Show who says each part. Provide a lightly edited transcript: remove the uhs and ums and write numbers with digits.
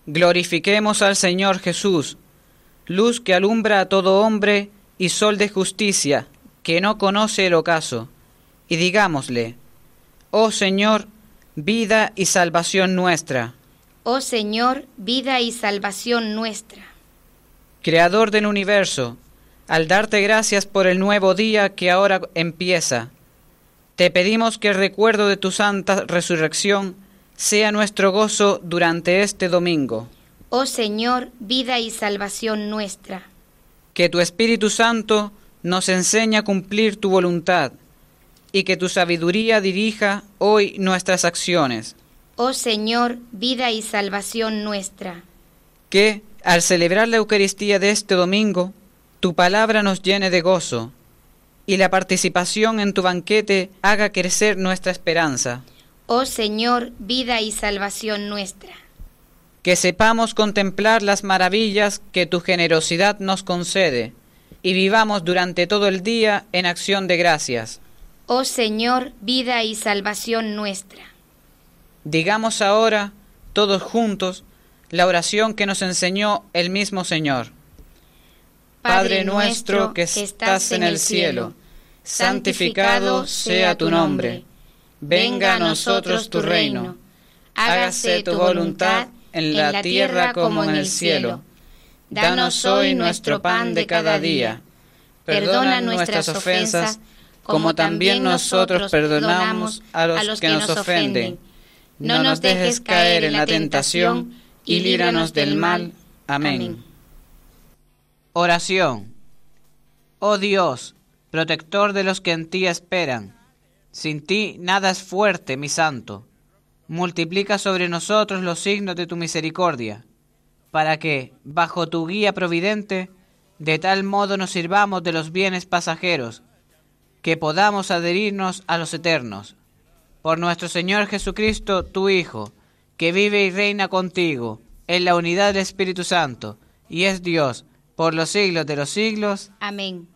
Speaker 1: Glorifiquemos al Señor Jesús, luz que alumbra a todo hombre y sol de justicia, que no conoce el ocaso. Y digámosle: oh Señor, vida y salvación nuestra.
Speaker 2: Oh Señor, vida y salvación nuestra.
Speaker 1: Creador del universo, al darte gracias por el nuevo día que ahora empieza, te pedimos que el recuerdo de tu santa resurrección sea nuestro gozo durante este domingo.
Speaker 2: Oh Señor, vida y salvación nuestra.
Speaker 1: Que tu Espíritu Santo nos enseñe a cumplir tu voluntad y que tu sabiduría dirija hoy nuestras acciones.
Speaker 2: Oh Señor, vida y salvación nuestra.
Speaker 1: Que, al celebrar la Eucaristía de este domingo, tu palabra nos llene de gozo y la participación en tu banquete haga crecer nuestra esperanza.
Speaker 2: Oh Señor, vida y salvación nuestra.
Speaker 1: Que sepamos contemplar las maravillas que tu generosidad nos concede y vivamos durante todo el día en acción de gracias.
Speaker 2: Oh Señor, vida y salvación nuestra.
Speaker 1: Digamos ahora, todos juntos, la oración que nos enseñó el mismo Señor. Padre nuestro que estás en el cielo, santificado sea tu nombre. Venga a nosotros tu reino. Hágase tu voluntad en la tierra como en el cielo. Danos hoy nuestro pan de cada día. Perdona nuestras ofensas, como también nosotros perdonamos a los que nos ofenden. No nos dejes caer en la tentación y líbranos del mal. Amén. Oración. Oh Dios, protector de los que en ti esperan, sin ti nada es fuerte, mi santo. Multiplica sobre nosotros los signos de tu misericordia, para que, bajo tu guía providente, de tal modo nos sirvamos de los bienes pasajeros, que podamos adherirnos a los eternos. Por nuestro Señor Jesucristo, tu Hijo, que vive y reina contigo, en la unidad del Espíritu Santo, y es Dios, por los siglos de los siglos.
Speaker 2: Amén.